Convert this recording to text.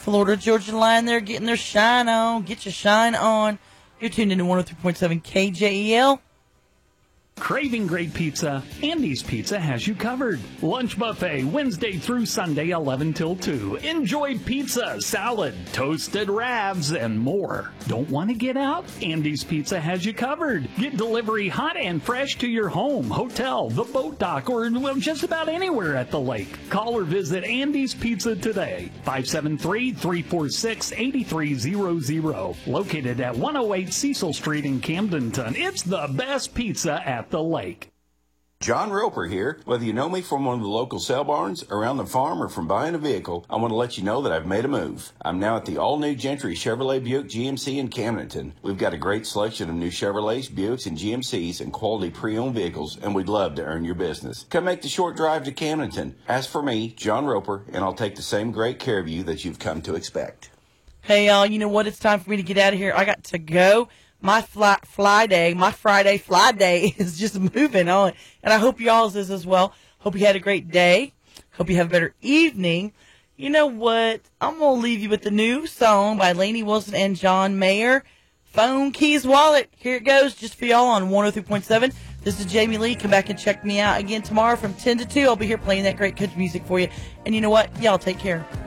Florida Georgia Line there getting their shine on. Get your shine on. You're tuned into 103.7 KJEL. Craving great pizza? Andy's Pizza has you covered. Lunch buffet Wednesday through Sunday 11 till 2. Enjoy pizza, salad, toasted ravs, and more. Don't want to get out? Andy's Pizza has you covered. Get delivery hot and fresh to your home, hotel, the boat dock, or just about anywhere at the lake. Call or visit Andy's Pizza today. 573-346-8300. Located at 108 Cecil Street in Camdenton. It's the best pizza at the lake. John Roper here. Whether you know me from one of the local sale barns, around the farm, or from buying a vehicle, I want to let you know that I've made a move. I'm now at the all-new Gentry Chevrolet Buick GMC in Camdenton. We've got a great selection of new Chevrolets, Buicks, and GMCs and quality pre-owned vehicles, and we'd love to earn your business. Come make the short drive to Camdenton. Ask for me, John Roper, and I'll take the same great care of you that you've come to expect. Hey, y'all, you know what? It's time for me to get out of here. I got to go. My Friday fly day is just moving on. And I hope y'all's is as well. Hope you had a great day. Hope you have a better evening. You know what? I'm going to leave you with the new song by Lainey Wilson and John Mayer. Phone, Keys, Wallet. Here it goes just for y'all on 103.7. This is Jamie Lee. Come back and check me out again tomorrow from 10 to 2. I'll be here playing that great country music for you. And you know what? Y'all take care.